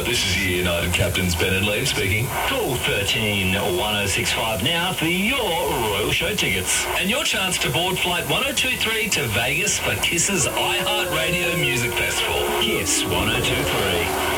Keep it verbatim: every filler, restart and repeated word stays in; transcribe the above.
This is your United Captains Ben and Liam speaking. Call thirteen one oh six five now for your Royal Show tickets. And your chance to board flight one oh two three to Vegas for Kiss's iHeartRadio Music Festival. Kiss one oh two three.